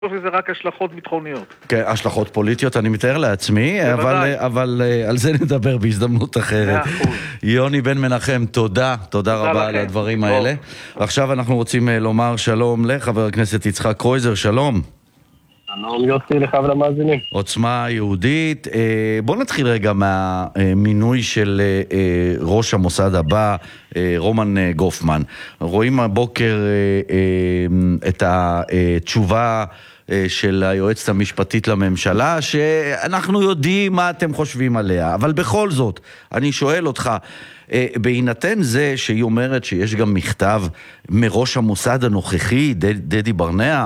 זה רק השלכות ביטחוניות. כן, השלכות פוליטיות, אני מתאר לעצמי, אבל על זה נדבר בהזדמנות אחרת. יוני בן מנחם, תודה רבה על הדברים האלה. עכשיו אנחנו רוצים לומר שלום לחבר הכנסת יצחק קרויזר, שלום. שלום יוסי לך ולמאזינים. עוצמה יהודית. בוא נתחיל רגע מהמינוי של ראש המוסד הבא, רומן גופמן. רואים הבוקר את התשובה של היועצת המשפטית לממשלה, שאנחנו יודעים מה אתם חושבים עליה, אבל בכל זאת, אני שואל אותך, בהינתן זה שהיא אומרת שיש גם מכתב מראש המוסד הנוכחי, דדי ברנע,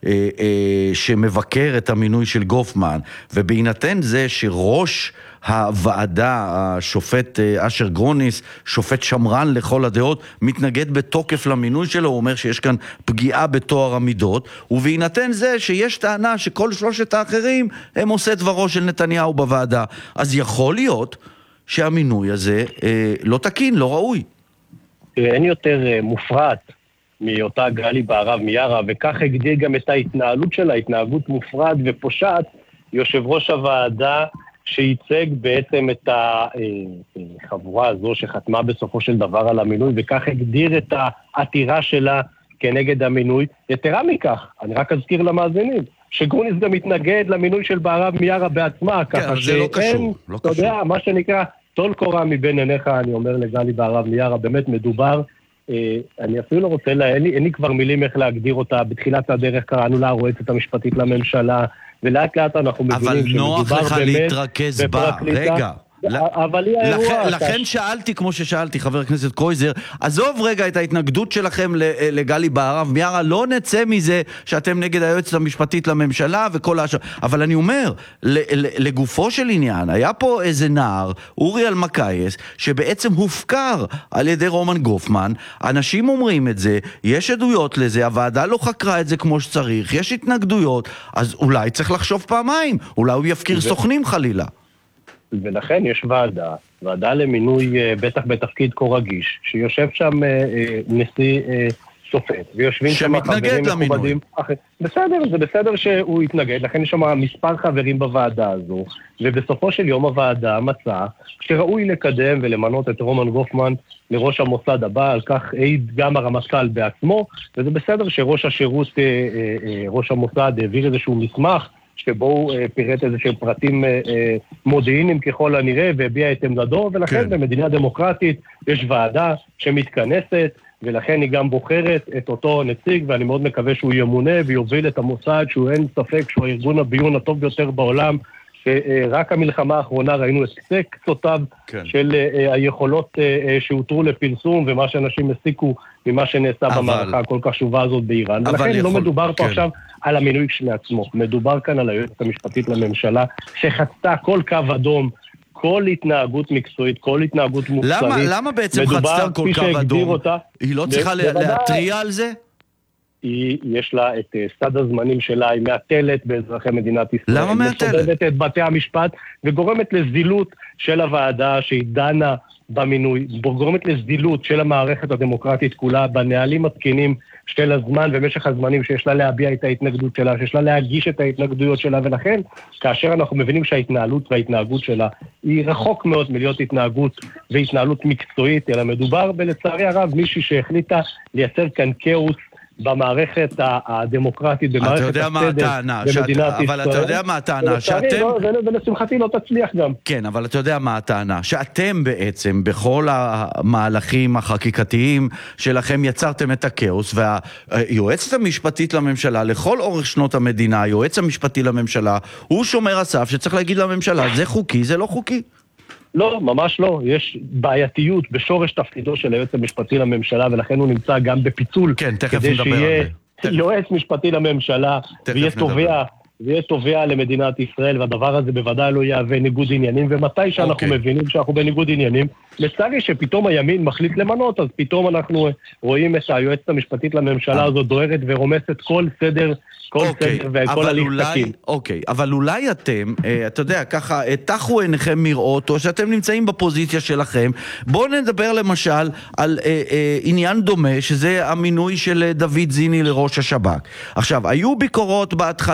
שמבקר את המינוי של גופמן, ובהינתן זה שראש הוועדה, השופט אשר גרוניס, שופט שמרן לכל הדעות, מתנגד בתוקף למינוי שלו, הוא אומר שיש כאן פגיעה בתואר המידות, ובהינתן זה שיש טענה שכל שלושת האחרים הם עושה דברו של נתניהו בוועדה, אז יכול להיות שהמינוי הזה לא תקין, לא ראוי. אין יותר מופרט מאותה גלי בהרב מיארה, וכך הגדיר גם את ההתנהלות שלה, התנהגות מופרט ופושעת, יושב ראש הוועדה שייצג בעצם את החבורה הזו שחתמה בסופו של דבר על המינוי, וכך הגדיר את העתירה שלה כנגד המינוי. יתרה מכך, אני רק אזכיר למאזינים, שגרוניס גם מתנגד למינוי של בהרב מיארה בעצמה, ככה שאין, אתה יודע, מה שנקרא, טול קורה מבין עיניך, אני אומר לגלי בהרב מיארה, באמת מדובר, אני אפילו לא רוצה, אין לי כבר מילים איך להגדיר אותה, בתחילת הדרך קראנו לה הרועצת המשפטית לממשלה, ולאט לאט אנחנו מבינים שמדובר באמת אבל נוח לך להתרכז בה, רגע. לכן שאלתי, כמו ששאלתי חבר הכנסת קרויזר, עזוב רגע את ההתנגדות שלכם לגלי בהרב מיארה, לא נצא מזה שאתם נגד היועצת המשפטית לממשלה וכל השאר, אבל אני אומר, לגופו של עניין, היה פה איזה נער, אורי אלמקייס, שבעצם הופקר על ידי רומן גופמן, אנשים אומרים את זה, יש עדויות לזה, הוועדה לא חקרה את זה כמו שצריך, יש התנגדויות, אז אולי צריך לחשוב פעמיים, אולי הוא יפקיר סוכנים חלילה. ולכן יש ועדה למינוי בטח בתפקיד כה רגיש, שיושב שם נשיא שופט, ויושבים שם חברים מכובדים. בסדר, זה בסדר שהוא יתנגד, לכן יש שם מספר חברים בוועדה הזו, ובסופו של יום הוועדה מצא שראוי לקדם ולמנות את רומן גופמן לראש המוסד הבא, על כך העיד גם הרמטכ"ל בעצמו, וזה בסדר שראש השירות, ראש המוסד העביר איזשהו מסמך, שבו הוא פירט איזשהם פרטים מודיעיניים ככל הנראה, והביע את עמדתו, ולכן במדינה דמוקרטית יש ועדה שמתכנסת, ולכן היא גם בוחרת את אותו נציג, ואני מאוד מקווה שהוא ימונה ויוביל את המוסד, שהוא אין ספק שהוא הארגון הביון הטוב ביותר בעולם, שרק המלחמה האחרונה ראינו את קצותיו של היכולות שהותרו לפרסום, ומה שאנשים הסיקו ממה שנעשה במערכה הכל כך חשובה הזאת באיראן. ולכן לא מדובר פה עכשיו על המינוי שני עצמו, מדובר כאן על היועצת המשפטית לממשלה, שחצתה כל קו אדום, כל התנהגות מקצועית, כל התנהגות מוסרית. למה בעצם חצתה כל קו אדום? היא לא צריכה להטריע על זה? יש לה את סד הזמנים שלה, היא מעטלת באזרחי מדינת ישראל. למה מעטלת? מסובבת את בתי המשפט, וגורמת לזילות של הוועדה שהיא דנה במינוי, גורמת לזילות של המערכת הדמוקרטית כולה, בנהלים התקינים של הזמן ומשך הזמנים שיש לה להביע את ההתנגדות שלה, שיש לה להגיש את ההתנגדויות שלה, ולכן כאשר אנחנו מבינים שההתנהלות וההתנהגות שלה היא רחוק מאוד מלהיות התנהגות והתנהלות מקצועית, אלא מדובר בלצערי הרב מישהי שהחליטה לייצר כאן כאוס במערכת הדמוקרטית, במערכת הסדר במדינת ישראל. אבל אתה יודע מה הטענה? ולשמחתי לא תצליח גם. כן, אבל אתה יודע מה הטענה? שאתם בעצם בכל המהלכים החקיקתיים שלכם יצרתם את הכאוס, והיועצת המשפטית לממשלה, לכל אורך שנות המדינה, היועץ המשפטי לממשלה, הוא שומר הסף שצריך להגיד לממשלה, זה חוקי, זה לא חוקי. לא, ממש לא. יש בעייתיות בשורש תפקידו של היועץ המשפטי לממשלה, ולכן הוא נמצא גם בפיצול, כן, כדי שיהיה יועץ משפטי לממשלה, ויהיה תובע זה יהיה תובע למדינת ישראל, והדבר הזה בוודאי לא יהווה ניגוד עניינים, ומתי שאנחנו מבינים שאנחנו בניגוד עניינים, לצערי שפתאום הימין מחליט למנות, אז פתאום אנחנו רואים את היועצת המשפטית לממשלה הזאת דוהרת ורומסת כל סדר, וכל הליך תקין. אוקיי, אבל אולי אתם, אתה יודע, ככה, תחו עיניכם מראות, או שאתם נמצאים בפוזיציה שלכם. בואו נדבר למשל על עניין דומה, שזה המינוי של דוד זיני לראש השב"כ. עכשיו, היו ביקורות בהתחלה,